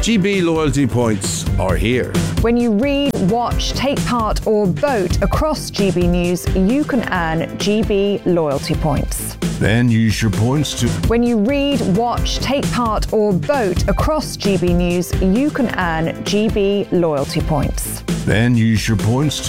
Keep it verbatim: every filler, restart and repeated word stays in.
G B loyalty points are here. When you read, watch, take part or vote across G B News, you can earn G B loyalty points. Then use your points to... When you read, watch, take part or vote across G B News, you can earn G B loyalty points. Then use your points to...